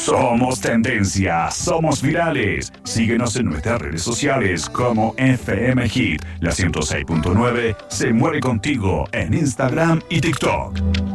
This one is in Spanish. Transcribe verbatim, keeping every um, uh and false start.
Somos tendencia, somos virales. Síguenos en nuestras redes sociales como F M Hit. La ciento seis punto nueve se mueve contigo en Instagram y TikTok.